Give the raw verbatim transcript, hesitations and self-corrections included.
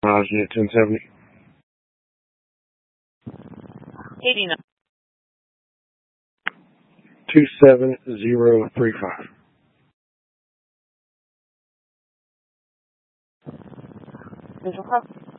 Miles unit ten seventy. eighty-nine. two seven zero three five. Visual call.